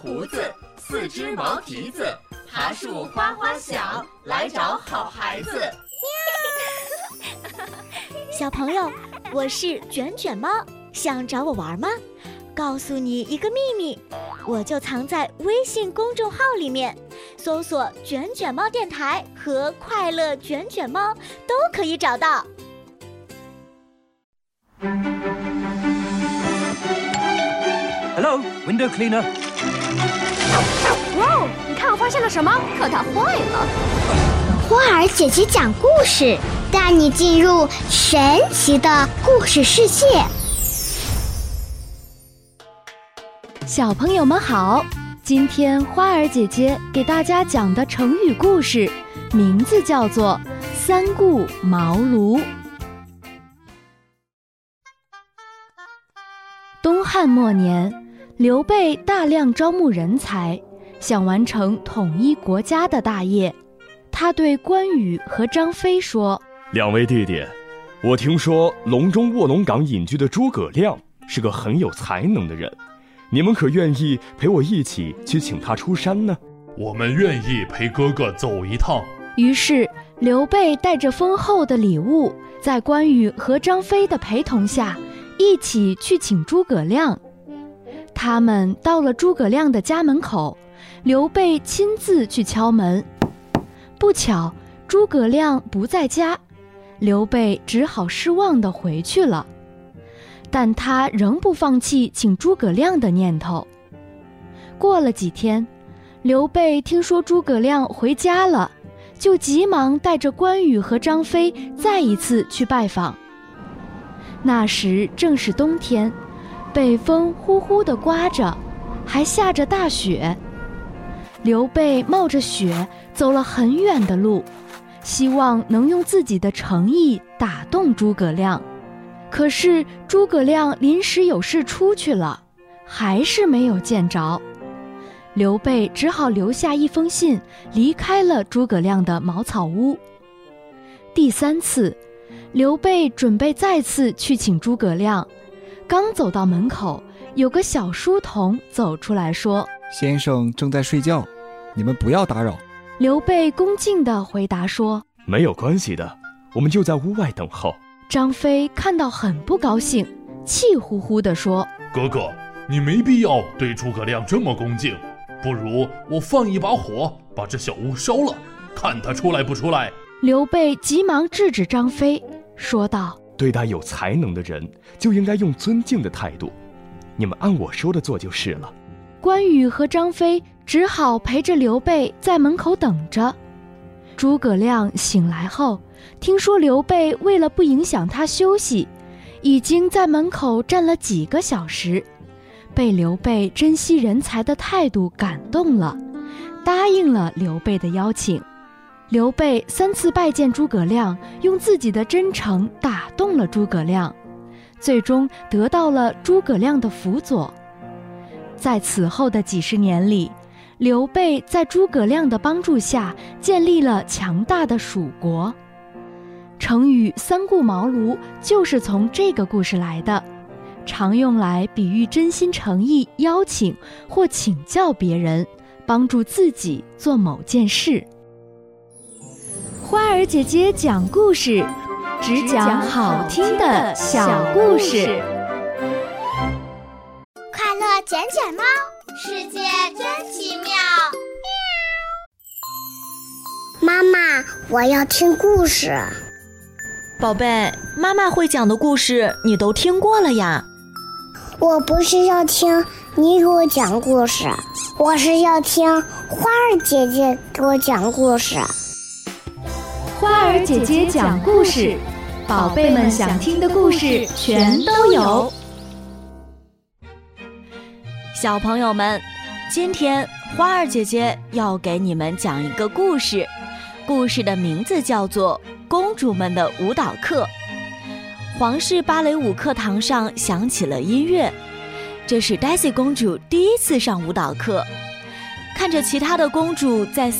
胡子，4只毛蹄子，爬树哗哗响，来找好孩子。 小朋友，我是卷卷猫，想找我玩吗？告诉你一个秘密，我就藏在微信公众号里面，搜索卷卷猫电台和快乐卷卷猫都可以找到。 Hello, window cleaner. 哇，你看我发现了什么？可它坏了。 花儿姐姐讲故事，带你进入神奇的故事世界。 小朋友们好，今天花儿姐姐给大家讲的成语故事，名字叫做三顾茅庐。东汉末年，刘备大量招募人才，想完成统一国家的大业。他对关羽和张飞说： 两位弟弟，我听说隆中卧龙岗隐居的诸葛亮是个很有才能的人，你们可愿意陪我一起去请他出山呢？ 我们愿意陪哥哥走一趟。 于是刘备带着丰厚的礼物，在关羽和张飞的陪同下，一起去请诸葛亮。他们到了诸葛亮的家门口，刘备亲自去敲门。不巧，诸葛亮不在家，刘备只好失望地回去了。但他仍不放弃请诸葛亮的念头。过了几天，刘备听说诸葛亮回家了，就急忙带着关羽和张飞再一次去拜访。那时正是冬天，北风呼呼地刮着，还下着大雪。刘备冒着雪走了很远的路，希望能用自己的诚意打动诸葛亮。可是诸葛亮临时有事出去了，还是没有见着。刘备只好留下一封信，离开了诸葛亮的茅草屋。第3次，刘备准备再次去请诸葛亮，刚走到门口，有个小书童走出来说： 先生正在睡觉，你们不要打扰。 刘备恭敬地回答说： 没有关系的，我们就在屋外等候。 张飞看到很不高兴，气呼呼地说： 哥哥，你没必要对诸葛亮这么恭敬，不如我放一把火，把这小屋烧了，看他出来不出来。 刘备急忙制止张飞，说道： 对待有才能的人，就应该用尊敬的态度，你们按我说的做就是了。 关羽和张飞只好陪着刘备在门口等着。诸葛亮醒来后，听说刘备为了不影响他休息，已经在门口站了几个小时，被刘备珍惜人才的态度感动了，答应了刘备的邀请。刘备3次拜见诸葛亮，用自己的真诚打动了诸葛亮，最终得到了诸葛亮的辅佐。在此后的几十年里，刘备在诸葛亮的帮助下建立了强大的蜀国。成语三顾茅庐就是从这个故事来的，常用来比喻真心诚意邀请或请教别人，帮助自己做某件事。花儿姐姐讲故事，只讲好听的小故事。 快乐卷卷猫，世界真奇妙。妈妈，我要听故事。 宝贝，妈妈会讲的故事你都听过了呀。 我不是要听你给我讲故事，我是要听花儿姐姐给我讲故事。 花儿姐姐讲故事，宝贝们想听的故事全都有。 小朋友们，今天花儿姐姐要给你们讲一个故事，故事的名字叫做《公主们的舞蹈课》。皇室芭蕾舞课堂上响起了音乐，这是 Daisy 公主第一次上舞蹈课。看着其他的公主在